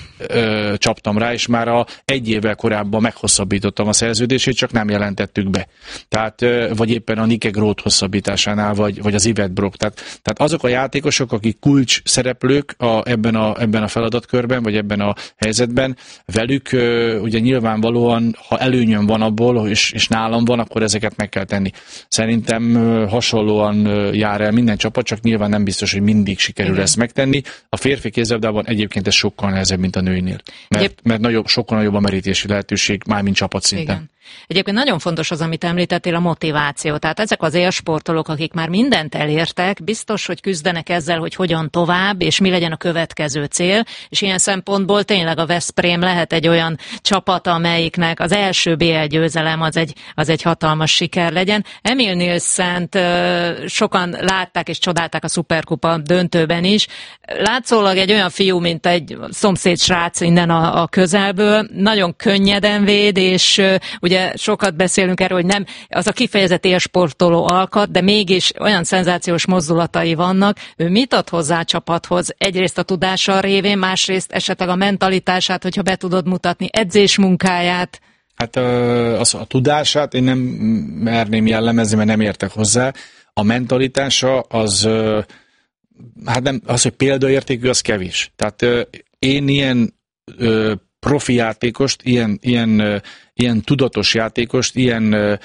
csaptam rá, és már egy évvel korábban meghosszabbítottam a szerződését, csak nem jelentettük be. Tehát, vagy éppen a Nike Groth hosszabbításánál, vagy az Yvette Brock. Tehát azok a játékosok, akik kulcs szereplők ebben a feladatkörben, vagy ebben a helyzetben, velük ugye nyilvánvalóan, ha előnyöm van abból, és nálam van, akkor ezeket meg kell tenni. Szerintem hasonlóan jár el minden csapat, csak nyilván nem biztos, hogy mindig sikerül ezt megtenni. A férfi kézilabdában egyébként ez sokkal nehezebb, mint a nőinél. Mert sokkal nagyobb a merítési lehetőség, mármint csapatszinten. Igen. Egyébként nagyon fontos az, amit említettél, a motiváció. Tehát ezek az élsportolók, akik már mindent elértek, biztos, hogy küzdenek ezzel, hogy hogyan tovább, és mi legyen a következő cél, és ilyen szempontból tényleg a Veszprém lehet egy olyan csapat, amelyiknek az első BL győzelem az egy hatalmas siker legyen. Emil Nielsent sokan látták és csodálták a Szuperkupa döntőben is. Látszólag egy olyan fiú, mint egy szomszéd srác innen a közelből, nagyon könnyeden véd, és ugye sokat beszélünk erről, hogy nem az a kifejezett élsportoló alkat, de mégis olyan szenzációs mozdulatai vannak. Ő mit ad hozzá a csapathoz? Egyrészt a tudása révén, másrészt esetleg a mentalitását, hogyha be tudod mutatni, edzés munkáját. Hát a tudását én nem merném jellemezni, mert nem értek hozzá. A mentalitása az, hát nem, az, hogy példaértékű, az kevés. Tehát én ilyen profi játékost, ilyen tudatos játékost, ilyen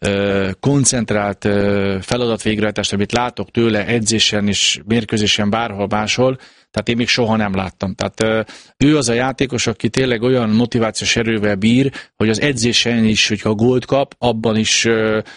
koncentrált feladatvégrehajtást, amit látok tőle edzésen és mérkőzésen bárhol máshol, tehát én még soha nem láttam. Tehát ő az a játékos, aki tényleg olyan motivációs erővel bír, hogy az edzésen is, hogyha gólt kap, abban is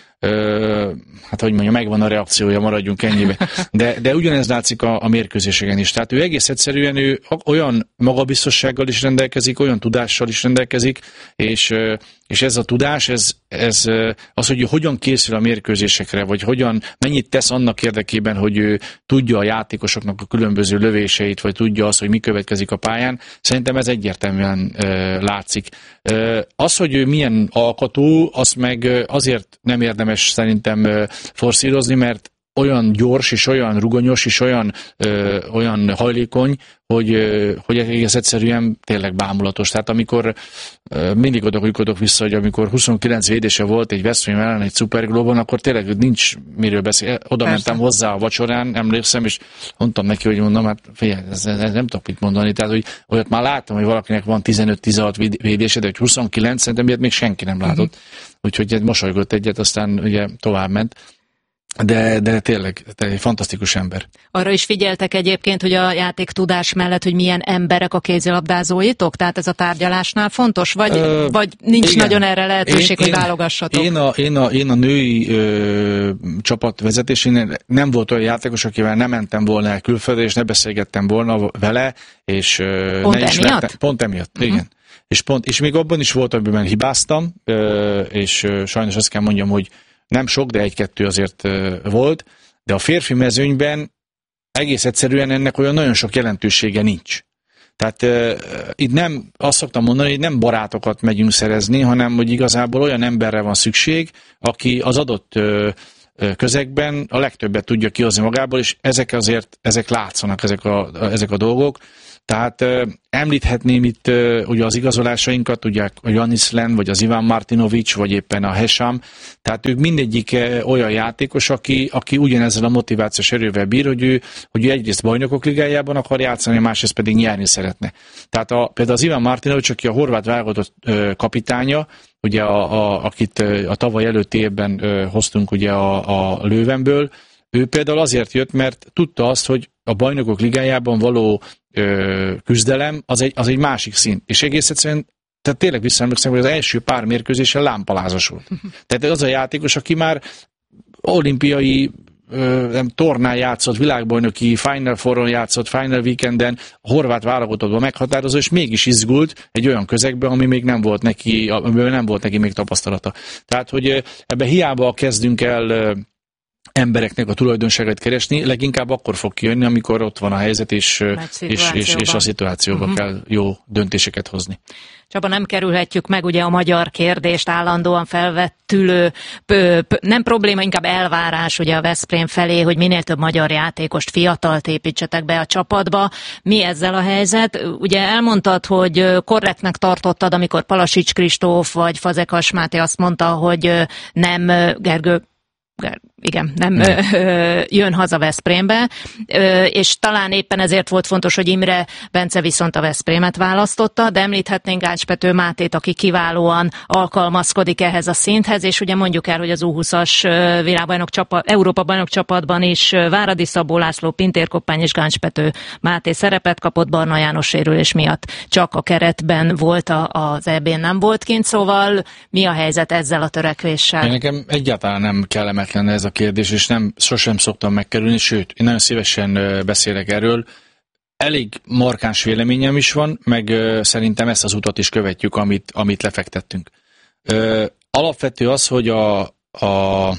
hát hogy mondjam, megvan a reakciója, maradjunk ennyibe. De ugyanez látszik a mérkőzéseken is. Tehát ő egész egyszerűen ő olyan magabiztossággal is rendelkezik, olyan tudással is rendelkezik, és ez a tudás, ez az, hogy hogyan készül a mérkőzésekre, vagy mennyit tesz annak érdekében, hogy ő tudja a játékosoknak a különböző lövéseit, vagy tudja azt, hogy mi következik a pályán, szerintem ez egyértelműen látszik. Az, hogy ő milyen alkotó, azt meg azért nem érdemes szerintem forszírozni, mert olyan gyors, és olyan rugonyos, és olyan hajlékony, hogy egész egyszerűen tényleg bámulatos. Tehát amikor mindig odakodok vissza, hogy amikor 29 védése volt egy Veszprém ellen egy Superglobon, akkor tényleg nincs miről beszélni. Oda mentem hozzá a vacsorán, emlékszem, és mondtam neki, hogy mondom, hát figyelj, ez nem tudok mit mondani. Tehát, hogy olyat már láttam, hogy valakinek van 15-16 védése, de hogy 29, szerintem ilyet még senki nem látott. Úgyhogy mosolygott egyet, aztán ugye tovább ment. de tényleg egy fantasztikus ember. Arra is figyeltek egyébként, hogy a játék tudás mellett, hogy milyen emberek a kézilabdázóitok? Tehát ez a tárgyalásnál fontos? Vagy nincs igen. Nagyon erre lehetőség, hogy válogassatok? Én a női csapat vezetésén nem volt olyan játékos, akivel nem mentem volna el külföldre, és ne beszélgettem volna vele, és pont emiatt, igen. És még abban is volt, amiben hibáztam, és sajnos azt kell mondjam, hogy nem sok, de egy-kettő azért volt, de a férfi mezőnyben egész egyszerűen ennek olyan nagyon sok jelentősége nincs. Tehát itt nem, azt szoktam mondani, hogy nem barátokat megyünk szerezni, hanem hogy igazából olyan emberre van szükség, aki az adott közegben a legtöbbet tudja kihozni magából, és ezek látszanak, ezek a dolgok. Tehát említhetném itt ugye az igazolásainkat, ugye a Janis Len, vagy az Ivan Martinovic, vagy éppen a Hesham, tehát ők mindegyik olyan játékos, aki ugyanezzel a motivációs erővel bír, hogy ő egyrészt bajnokok ligájában akar játszani, másrészt pedig nyerni szeretne. Tehát például az Ivan Martinovic, aki a horvát válogatott kapitánya, ugye akit a tavaly előtti évben hoztunk ugye a Löwenből, ő például azért jött, mert tudta azt, hogy a bajnokok ligájában való küzdelem az egy másik szint. És egész egyszerűen, tehát tényleg visszaemlékszem, hogy az első pár mérkőzésen lámpalázas volt. Tehát az a játékos, aki már olimpiai tornán játszott, világbajnoki Final Fouron játszott, Final Weekenden, a horvát válogatottban meghatározó, és mégis izgult egy olyan közegben, amiben nem volt neki még tapasztalata. Tehát, hogy ebbe hiába kezdünk el embereknek a tulajdonságait keresni, leginkább akkor fog kijönni, amikor ott van a helyzet, és a szituációban kell jó döntéseket hozni. Csaba, nem kerülhetjük meg ugye a magyar kérdést, állandóan felvettülő, nem probléma, inkább elvárás ugye a Veszprém felé, hogy minél több magyar játékost, fiatalt építsetek be a csapatba. Mi ezzel a helyzet? Ugye elmondtad, hogy korrektnek tartottad, amikor Palasics Kristóf vagy Fazekas Máté azt mondta, hogy nem jön haza Veszprémbe, és talán éppen ezért volt fontos, hogy Imre Bence viszont a Veszprémet választotta, de említhetnénk Gács-Pető Mátét, aki kiválóan alkalmazkodik ehhez a szinthez, és ugye mondjuk el, hogy az U20-as Európa-bajnok csapatban is Váradi Szabó László, Pintér Koppány és Gács-Pető Máté szerepet kapott, Barna János sérülés miatt csak a keretben volt, az EB-n nem volt kint, szóval mi a helyzet ezzel a törekvéssel? Nekem egyáltalán nem kellemetlen ez a kérdés, és sosem szoktam megkerülni, sőt, én nagyon szívesen beszélek erről. Elég markáns véleményem is van, meg szerintem ezt az utat is követjük, amit lefektettünk. Alapvető az, hogy a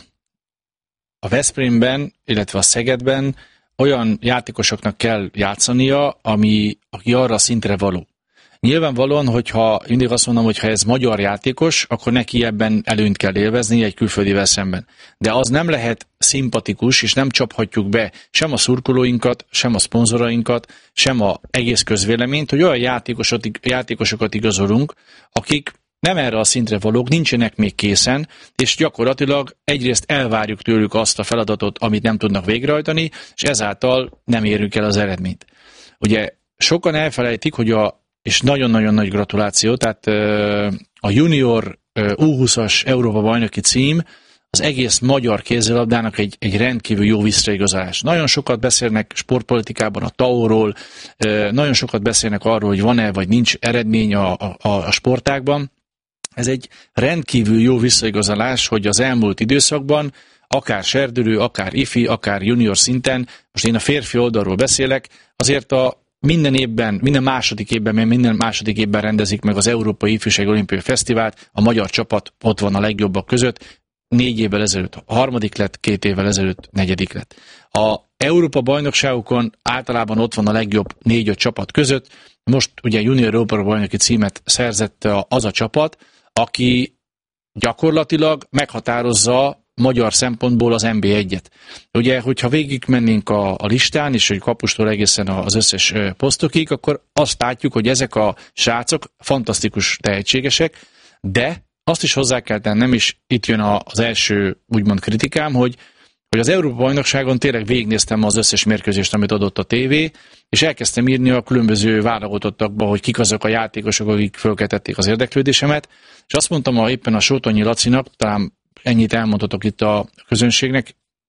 Veszprémben, illetve a Szegedben olyan játékosoknak kell játszania, aki arra a szintre való. Nyilvánvalóan, hogyha mindig azt mondom, hogy ha ez magyar játékos, akkor neki ebben előnyt kell élvezni egy külföldivel szemben. De az nem lehet szimpatikus, és nem csaphatjuk be sem a szurkolóinkat, sem a szponzorainkat, sem az egész közvéleményt, hogy olyan játékosokat igazolunk, akik nem erre a szintre valók, nincsenek még készen, és gyakorlatilag egyrészt elvárjuk tőlük azt a feladatot, amit nem tudnak végrehajtani, és ezáltal nem érünk el az eredményt. Ugye sokan elfelejtik, hogy és nagyon-nagyon nagy gratuláció, tehát a junior U20-as Európa-bajnoki cím az egész magyar kézilabdának egy rendkívül jó visszaigazolás. Nagyon sokat beszélnek sportpolitikában a TAO-ról, nagyon sokat beszélnek arról, hogy van-e vagy nincs eredmény a sportágban. Ez egy rendkívül jó visszaigazolás, hogy az elmúlt időszakban akár serdülő, akár ifi, akár junior szinten, most én a férfi oldalról beszélek, azért minden második évben rendezik meg az Európai Ifjúsági Olimpiai Fesztivált, a magyar csapat ott van a legjobbak között, 4 évvel ezelőtt 3. lett, 2 évvel ezelőtt 4. lett. A Európa-bajnokságokon általában ott van a legjobb 4-5 csapat között, most ugye junior Európa-bajnoki címet szerzett az a csapat, aki gyakorlatilag meghatározza magyar szempontból az NB1-et. Ugye, hogyha végigmennénk a listán, és hogy kapustól egészen az összes posztokig, akkor azt látjuk, hogy ezek a srácok fantasztikus tehetségesek, de azt is hozzá kell tennem, és itt jön az első úgymond kritikám, hogy az Európa-bajnokságon tényleg végignéztem az összes mérkőzést, amit adott a tévé, és elkezdtem írni a különböző válogatottakba, hogy kik azok a játékosok, akik fölkeltették az érdeklődésemet, és azt mondtam éppen a Sótonyi Lacinak, talán ennyit elmondhatok itt a közönségnek,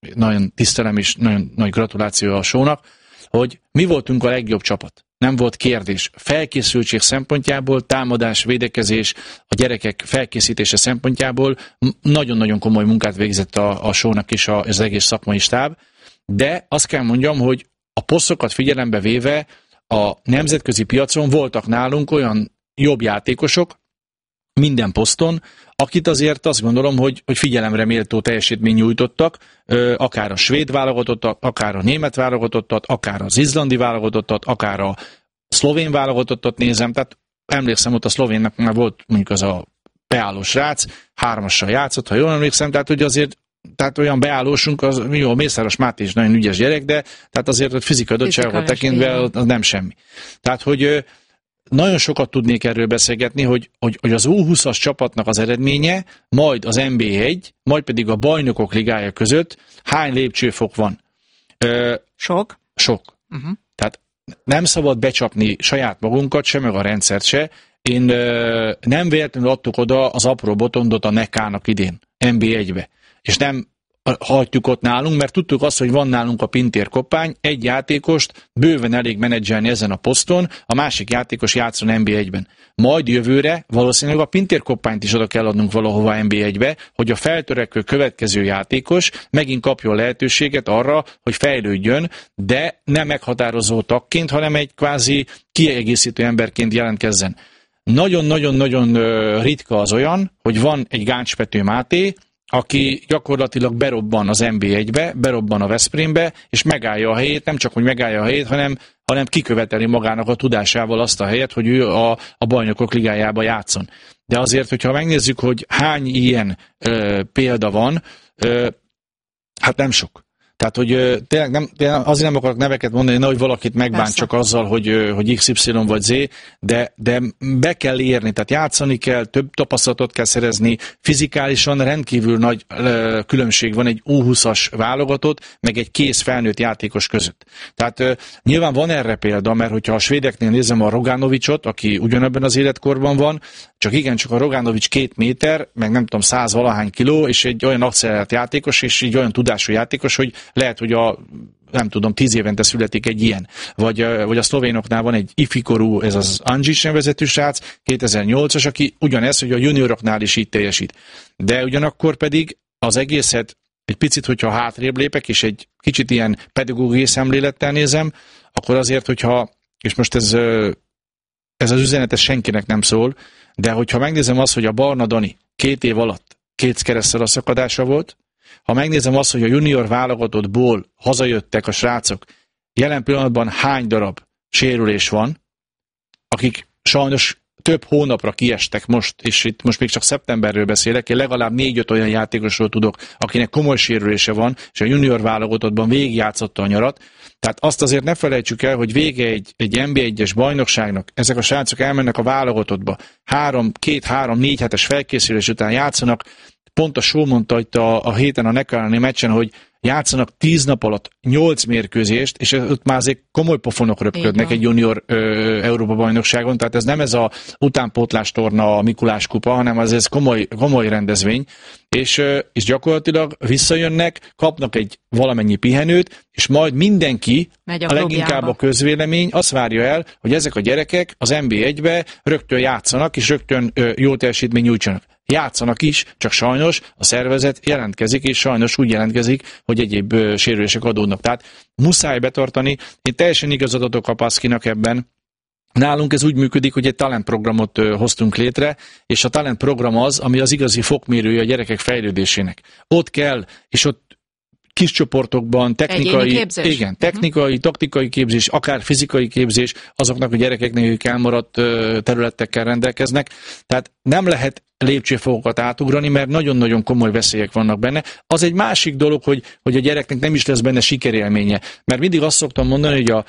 nagyon tisztelem és nagyon nagy gratuláció a sónak, hogy mi voltunk a legjobb csapat. Nem volt kérdés. Felkészültség szempontjából, támadás, védekezés, a gyerekek felkészítése szempontjából nagyon-nagyon komoly munkát végzett a sónak és az egész szakmai stáb, de azt kell mondjam, hogy a posztokat figyelembe véve a nemzetközi piacon voltak nálunk olyan jobb játékosok minden poszton, akit azért azt gondolom, hogy figyelemre méltó teljesítmény nyújtottak, akár a svéd válogatottat, akár a német válogatottat, akár az izlandi válogatottat, akár a szlovén válogatottat nézem, tehát emlékszem, ott a szlovénnek már volt mondjuk az a beálló srác, 3-assal játszott, ha jól emlékszem, tehát hogy azért tehát olyan beállósunk, az jó, Mészáros Máté is nagyon ügyes gyerek, de tehát azért a fizikai adottságokat tekintve az nem semmi. Tehát, hogy nagyon sokat tudnék erről beszélgetni, hogy az U20-as csapatnak az eredménye, majd az NB1, majd pedig a Bajnokok Ligája között hány lépcsőfok van? Sok. Uh-huh. Tehát nem szabad becsapni saját magunkat, se meg a rendszert se. Én nem véletlenül adtuk oda az apró botondot a Nekának idén, NB1-be. És nem hagyjuk ott nálunk, mert tudtuk azt, hogy van nálunk a Pintér Koppány, egy játékost bőven elég menedzselni ezen a poszton, a másik játékos játszon NB1-ben. Majd jövőre valószínűleg a Pintér Koppányt is oda kell adnunk valahova NB1-be, hogy a feltörekvő következő játékos megint kapjon lehetőséget arra, hogy fejlődjön, de nem meghatározó tagként, hanem egy kvázi kiegészítő emberként jelentkezzen. Nagyon-nagyon-nagyon ritka az olyan, hogy van egy Gáncspető Máté, aki gyakorlatilag berobban az NB1-be, berobban a Veszprémbe, és megállja a helyét, nem csak, hogy megállja a helyét, hanem kiköveteli magának a tudásával azt a helyet, hogy ő a Bajnokok Ligájába játszon. De azért, hogyha megnézzük, hogy hány ilyen példa van, hát nem sok. Tehát, hogy tényleg azért nem akarok neveket mondani, nehogy valakit megbántsak azzal, hogy XY vagy Z, de be kell érni, tehát játszani kell, több tapasztalatot kell szerezni, fizikálisan rendkívül nagy különbség van egy U20-as válogatott, meg egy kész felnőtt játékos között. Tehát nyilván van erre példa, mert hogyha a svédeknél nézem a Roganovicsot, aki ugyanebben az életkorban van, csak a Roganovics 2 méter, meg nem tudom 100 valahány kiló, és egy olyan accelerált játékos, és egy olyan tudású játékos, hogy lehet, hogy 10 évente születik egy ilyen. Vagy a szlovénoknál van egy ifikorú, ez az Angic nevezetű srác, 2008-as, aki ugyanez, hogy a junioroknál is így teljesít. De ugyanakkor pedig az egészet egy picit, hogyha hátrébb lépek, és egy kicsit ilyen pedagógiai szemlélettel nézem, akkor azért, hogyha, és most ez az üzenet senkinek nem szól, de hogyha megnézem azt, hogy a Barna Dani 2 év alatt 2 keresztül a szakadása volt, ha megnézem azt, hogy a junior válogatottból hazajöttek a srácok, jelen pillanatban hány darab sérülés van, akik sajnos több hónapra kiestek most, és itt most még csak szeptemberről beszélek, én legalább 4-5 olyan játékosról tudok, akinek komoly sérülése van, és a junior válogatottban végigjátszotta a nyarat. Tehát azt azért ne felejtsük el, hogy vége egy NB1-es bajnokságnak, ezek a srácok elmennek a válogatottba, 2-3-4 hetes felkészülés után játszanak. Pont a Só mondta itt a héten a Neckar meccsen, hogy játszanak 10 nap alatt 8 mérkőzést, és ott már azért komoly pofonok röpködnek egy junior Európa-bajnokságon, tehát ez nem ez a utánpótlás torna a Mikulás kupa, hanem ez komoly rendezvény, és gyakorlatilag visszajönnek, kapnak egy valamennyi pihenőt, és majd mindenki, a leginkább a közvélemény azt várja el, hogy ezek a gyerekek az NB1-be rögtön játszanak, és rögtön jó teljesítmény nyújtsanak. Játszanak is, csak sajnos a szervezet jelentkezik, és sajnos úgy jelentkezik, hogy egyéb sérülések adódnak. Tehát muszáj betartani. Én teljesen igazat adok a Paszkinak ebben. Nálunk ez úgy működik, hogy egy talentprogramot hoztunk létre, és a talentprogram az, ami az igazi fokmérője a gyerekek fejlődésének. Ott kell, és ott kis csoportokban technikai, taktikai képzés, akár fizikai képzés azoknak a gyerekeknek, akik elmaradt területekkel rendelkeznek. Tehát nem lehet lépcsőfokokat átugrani, mert nagyon-nagyon komoly veszélyek vannak benne. Az egy másik dolog, hogy a gyereknek nem is lesz benne sikerélménye. Mert mindig azt szoktam mondani, hogy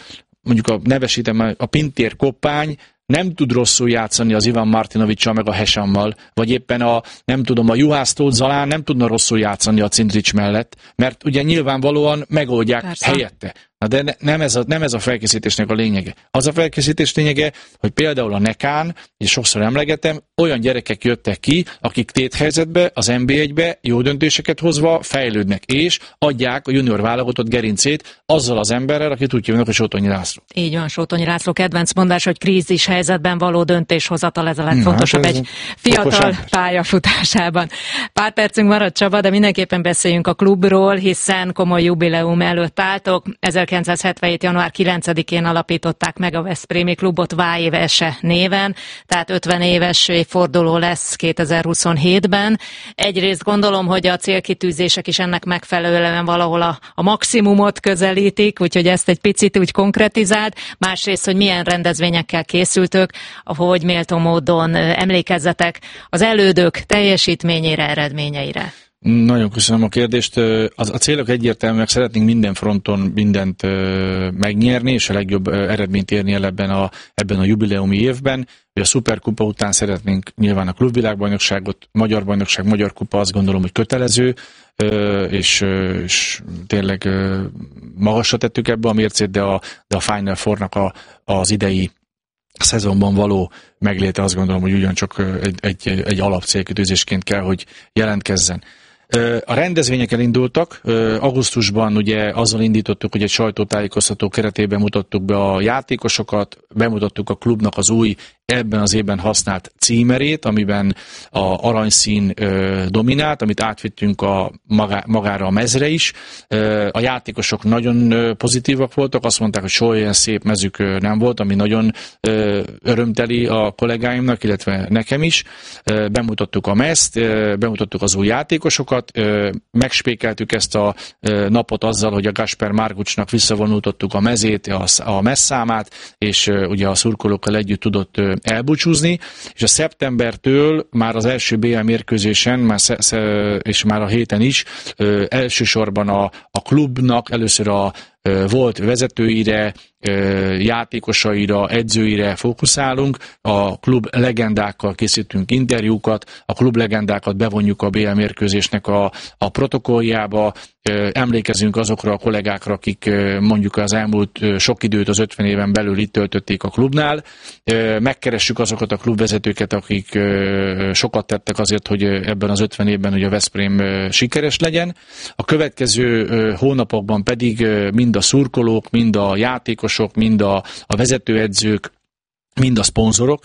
a Pintér Koppány nem tud rosszul játszani az Ivan Martinovics-sal meg a Hesammal, vagy éppen a Juhász Tóth Zalán nem tudna rosszul játszani a Cindrics mellett, mert ugye nyilvánvalóan megoldják helyette. De nem ez a felkészítésnek a lényege. Az a felkészítés lényege, hogy például a Nekán, és sokszor emlegetem, olyan gyerekek jöttek ki, akik téthelyzetbe, az NB1-be jó döntéseket hozva fejlődnek, és adják a junior válogatott gerincét azzal az emberrel, akit úgy hívnak, hogy Sótonyi László. Így van, Sótonyi László kedvenc mondás, hogy krízis helyzetben való döntéshozatal, ez a legfontosabb egy fiatal pályafutásában. Pár percünk maradt, Csaba, de mindenképpen beszéljünk a klubról, hiszen komoly jubileum előtt álltok. 1977. január 9-én alapították meg a Veszprémi klubot Vájévese néven, tehát 50 éves évforduló lesz 2027-ben. Egyrészt gondolom, hogy a célkitűzések is ennek megfelelően valahol a maximumot közelítik, úgyhogy ezt egy picit úgy konkretizált. Másrészt, hogy milyen rendezvényekkel készültök, ahogy méltó módon emlékezzetek az elődök teljesítményére, eredményeire. Nagyon köszönöm a kérdést. A célok egyértelműek, szeretnénk minden fronton mindent megnyerni, és a legjobb eredményt érni el ebben a jubileumi évben. A Szuperkupa után szeretnénk nyilván a klubvilágbajnokságot, magyar bajnokság, magyar kupa, azt gondolom, hogy kötelező, és tényleg magasra tettük ebbe a mércét, de a Final Four-nak az idei szezonban való megléte, azt gondolom, hogy ugyancsak egy alapcélkitűzésként kell, hogy jelentkezzen. A rendezvények elindultak, augusztusban ugye azzal indítottuk, hogy egy sajtótájékoztató keretében mutattuk be a játékosokat, bemutattuk a klubnak az új, ebben az évben használt címerét, amiben a aranyszín dominált, amit átvittünk magára a mezre is. A játékosok nagyon pozitívak voltak, azt mondták, hogy soha ilyen szép mezük nem volt, ami nagyon örömteli a kollégáimnak, illetve nekem is. Bemutattuk a mezt, bemutattuk az új játékosokat, megspékeltük ezt a napot azzal, hogy a Gasper Margucsnak visszavonultottuk a mezét, a messzámát, és ugye a szurkolókkal együtt tudott elbúcsúzni, és a szeptembertől már az első BL mérkőzésen, és már a héten is, elsősorban a klubnak először a volt vezetőire, játékosaira, edzőire fókuszálunk, a klub legendákkal készítünk interjúkat, a klub legendákat bevonjuk a BL mérkőzésnek a protokolljába, emlékezünk azokra a kollégákra, akik mondjuk az elmúlt sok időt az 50 éven belül itt töltötték a klubnál, megkeressük azokat a klubvezetőket, akik sokat tettek azért, hogy ebben az 50 évben ugye a Veszprém sikeres legyen. A következő hónapokban pedig mind a szurkolók, mind a játékosok, mind a vezetőedzők, mind a szponzorok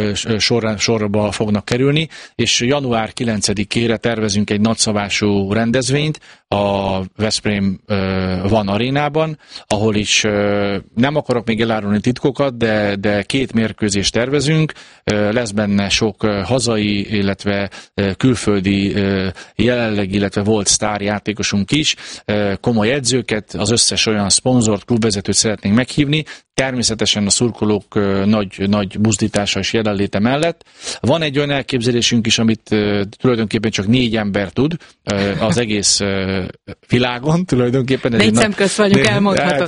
sorba fognak kerülni, és január 9-ére tervezünk egy nagyszabású rendezvényt a Veszprém Van Arénában, ahol is nem akarok még elárulni titkokat, de 2 mérkőzést tervezünk, lesz benne sok hazai, illetve külföldi jelenleg, illetve volt sztárjátékosunk is, komoly edzőket, az összes olyan szponzort, klubvezetőt szeretnénk meghívni, természetesen a szurkolók nagy buzdítása és jelenléte mellett. Van egy olyan elképzelésünk is, amit tulajdonképpen csak 4 ember tud az egész világon tulajdonképpen. 4 szemközt vagyunk, elmondhatod.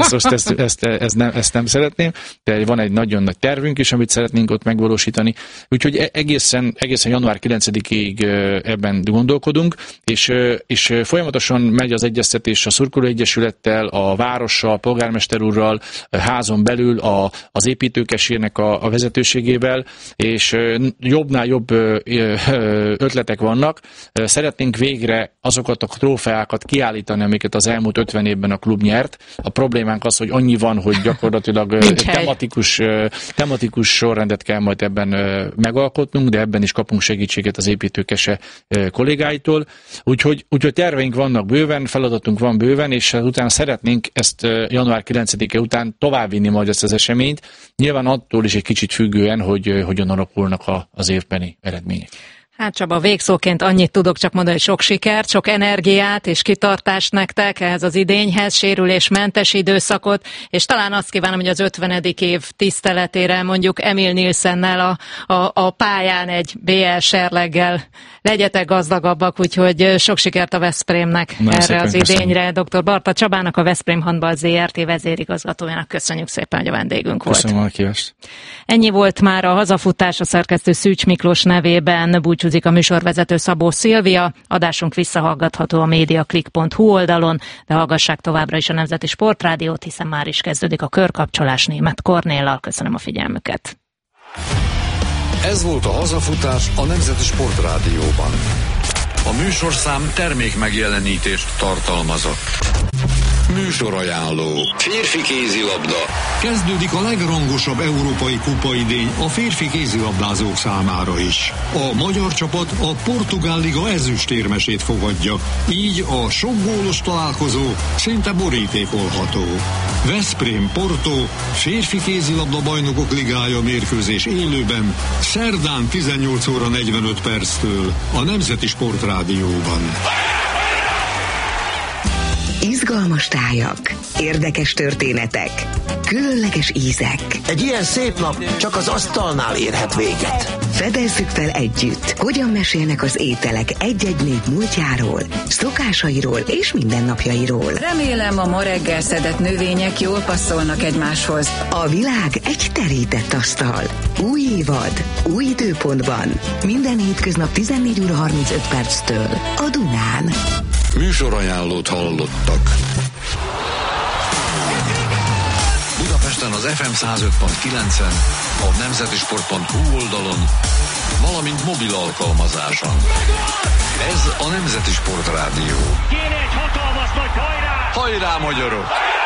Ezt nem szeretném, de van egy nagyon nagy tervünk is, amit szeretnénk ott megvalósítani. Úgyhogy egészen január 9-ig ebben gondolkodunk, és folyamatosan megy az egyeztetés a szurkolóegyesülettel, a várossal, a polgármester úrral, házon belül az építőkesérnek a vezetőségével, és jobbnál jobb ötletek vannak. Szeretnénk végre azokat a trófeákat kiállítani, amiket az elmúlt 50 évben a klub nyert. A problémánk az, hogy annyi van, hogy gyakorlatilag tematikus sorrendet kell majd ebben megalkotnunk, de ebben is kapunk segítséget az építőkese kollégáitól. Úgyhogy terveink vannak bőven, feladatunk van bőven, és utána szeretnénk ezt január 9-e után továbbvinni majd ezt az eseményt. Nyilván attól is egy kicsit függően, hogy hogyan alakulnak az évbeni eredmények. Hát Csaba, végszóként annyit tudok csak mondani, hogy sok sikert, sok energiát és kitartást nektek ehhez az idényhez, sérülésmentes időszakot, és talán azt kívánom, hogy az 50. év tiszteletére mondjuk Emil Nielsennel a pályán egy BL serleggel legyetek gazdagabbak, úgyhogy sok sikert a Veszprémnek erre az idényre. Dr. Barta Csabának, a Veszprém Handball ZRT vezérigazgatójának köszönjük szépen, hogy a vendégünk volt. Köszönöm a kívást. Ennyi volt már a hazafutás, a szerkesztő Szűcs Miklós nevében búcsúzik búcsúzik a műsorvezető Szabó Szilvia. Adásunk visszahallgatható a mediaclick.hu oldalon, de hallgassák továbbra is a Nemzeti Sportrádiót, hiszen már is kezdődik a körkapcsolás Németh Kornéllal. Köszönöm a figyelmüket. Ez volt a Hazafutás a Nemzeti Sportrádióban. A műsorszám termék megjelenítést tartalmazott. Műsorajánló. Férfi kézilabda. Kezdődik a legrangosabb európai kupaidény a férfi kézilabdázók számára is. A magyar csapat a Portugál Liga ezüstérmesét fogadja, így a sok gólos találkozó szinte borítékolható. Veszprém Porto férfi kézilabda bajnokok ligája mérkőzés élőben szerdán 18 óra 45 perctől a Nemzeti Sportrádióban. Izgalmas tájak, érdekes történetek, különleges ízek. Egy ilyen szép nap csak az asztalnál érhet véget. Fedezzük fel együtt, hogyan mesélnek az ételek egy-egy nép múltjáról, szokásairól és mindennapjairól. Remélem, a ma reggel szedett növények jól passzolnak egymáshoz. A világ egy terített asztal. Új évad, új időpontban. Minden hétköznap 14 óra 35 perctől a Dunán. Műsorajánlót hallottak. Budapesten az FM 105.9-en, a nemzetisport.hu oldalon, valamint mobil alkalmazáson. Ez a Nemzeti Sportrádió. Kéne egy hatalmas nagy hajrá! Hajrá, magyarok!